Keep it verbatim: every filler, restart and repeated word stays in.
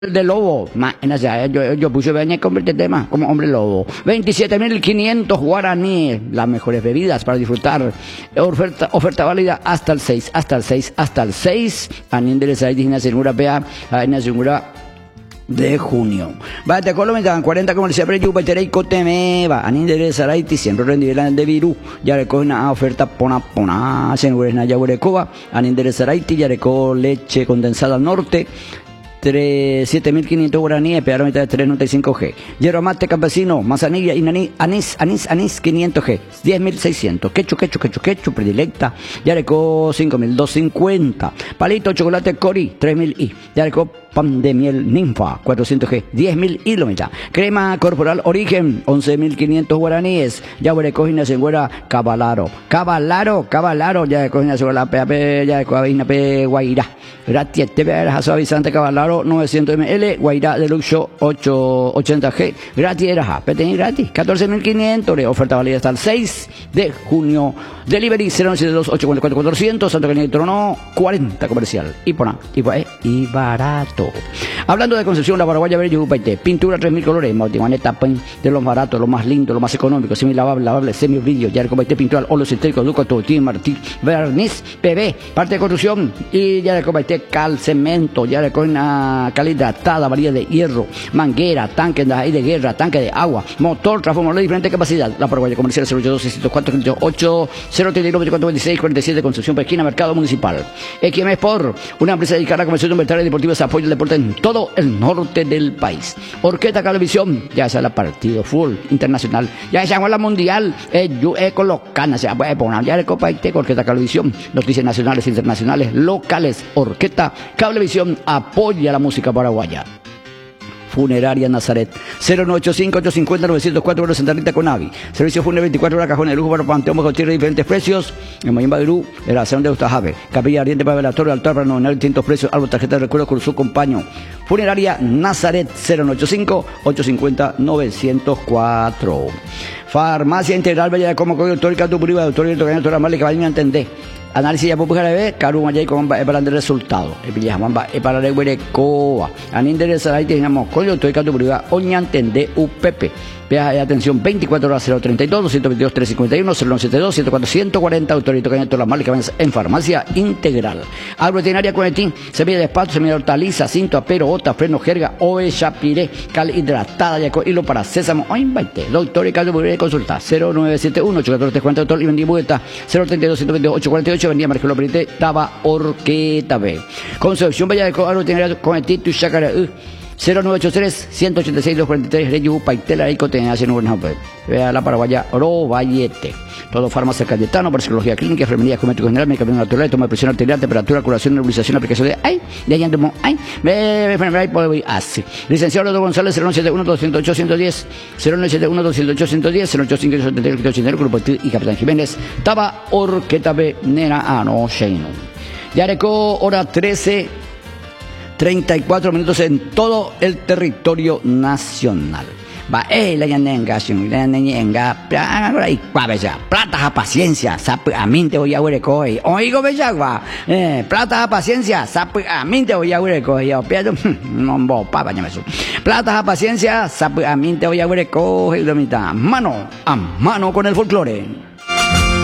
de lobo, más en esa, yo, yo puse bañé convertir tema como hombre lobo. veintisiete mil quinientos guaraníes, las mejores bebidas para disfrutar. Oferta, oferta válida hasta el seis, hasta el seis, hasta el seis. Aníndele ahí en la segura pea, en la segura de junio. Va te Colombia cuarenta comercial pre yupa terei coteme va aníndele saraiti siempre rendivelan de virú. Ya le cogen una oferta pona pona, segura na ya coba, aníndele saraiti ya le co leche condensada al norte. siete mil quinientos guaraníes, pedaron mitad de tres noventa y cinco G. Hierro mate campesino, manzanilla y naní, anís, anís, anís, quinientos G, diez mil seiscientos. Quechu, quechu, quechu, quechu, predilecta, Yareco, cinco mil doscientos cincuenta. Palito, chocolate Cori, tres mil I. Yareco, pan de miel ninfa, cuatrocientos G, diez mil I lo mitad. Crema corporal origen, once mil quinientos guaraníes. Ya Yareco, Ginasengüera, cabalaro. Cabalaro, cabalaro, Yareco, Ginasengüera, P A P, Yareco, Avina, P, Guairá. Gratis, T V R, suavizante cabalaro, novecientos mililitros, Guairá de Luxo ochocientos ochenta G, gratis era, petení gratis, catorce mil quinientos, oferta válida hasta el seis de junio, delivery cero nueve siete dos ocho cuatro cuatro cuatrocientos, Santo Cañete Trono cuarenta comercial, y por y pues y barato. Hablando de Concepción, la Paraguaya Verde Yupaité, pintura tres mil colores, Mautimaneta de los baratos, lo más lindo, lo más económico, semi lavable, lavable, semi brillo, ya Yupaité pintura, olo sintético, Duco, Tutín, Martí, Verniz, P V, parte de construcción, y ya Yupaité cal, cemento, ya le cogen una cal hidratada, varilla de hierro, manguera, tanque de, de guerra, tanque de agua, motor, transformador de diferente capacidad. La Paraguaya Comercial cero ocho dos seis cero cuatro ocho cero tres nueve cuatro veintiséis cuarenta y siete Concepción Pesquina, Mercado Municipal. X M Sport, una empresa dedicada a la comercio universitaria y deportiva, se apoya el deporte en todo el norte del país. Orquesta Cablevisión, ya sea la partido full internacional, ya sea la mundial, eh, yo he colocado, se puede poner ya de Copa Ite, Orquesta Cablevisión, noticias nacionales, internacionales, locales, Orquesta Cablevisión apoya la música paraguaya. Funeraria Nazaret, cero nueve ocho cinco ocho cinco cero nueve cero cuatro Santa Rita Conavi. Servicio fúnebre veinticuatro horas, cajón de lujo para Panteón Mocotir de diferentes precios. En Mayimba de Perú, relación de Ustajave. Capilla Ardiente para velatorio, altar para novenar distintos precios. Algo tarjeta de recuerdo con su compañero. Funeraria Nazaret, cero nueve ocho cinco ocho cinco cero nueve cero cuatro. Farmacia Integral Bella de Como Coyo, doctor Cato Puriba, doctor y doctor Doctor Amarle, que vayan a entender. Análisis ya puedo ver, Caru Mayay con para el resultado. El pillajamba es para el huerecoa. Aníndele ahí tenemos con el doctor Cato Puriba, oñanten de U P P. Vea de atención veinticuatro horas cero treinta y dos dos veintidós tres cincuenta y uno cero nueve setenta y dos ciento cuatro ciento cuarenta autorito Cañeto las Marles que van en Farmacia Integral. Agroveterinaria Cuenetín, semilla de espato, semilla de hortaliza, cinto, apero, ota, freno, jerga, oe, chapiré, cal hidratada, hilo para sésamo, o invite. Doctor y Cato Puriba consulta cero nueve siete uno ocho cuatro tres cuatro doctor y vendí bueta cero treinta y dos ciento veintiocho cuarenta y ocho vendía Marcelo Perite, Taba Orqueta B. Concepción Bella de Agroveterinaria Cuenetín, tu chacara, cero nueve ocho tres uno ocho seis dos cuatro tres Reyu Paitela y Cotenea vea la Paraguaya Rovallete. Todo farmacia Cayetano para psicología clínica, enfermería, cosmético general, medicamentos naturales, toma de presión arterial, temperatura, curación, nebulización, aplicación de ay, de allá andamos, ay, ve enfermería y puede así. Licenciado Rodo González cero nueve siete uno dos cero ocho uno cero diez cero nueve siete uno dos cero ocho uno cero diez cero ocho cinco ocho siete ocho ocho Grupo y Capitán Jiménez, Taba Orqueta B Nera Ano Sheino. Yareco hora trece treinta y cuatro minutos en todo el territorio nacional. Va, eh, la yanenga, la yanenga, plata a paciencia, sap a mí te voy a ver coi. Oigo bellagua, eh, plata a paciencia, sap a mí te voy a ver coi. Yo pierdo, no bo, papa, ya me su. Plata a paciencia, sap a mí te voy a ver coi. Mano a mano con el folclore.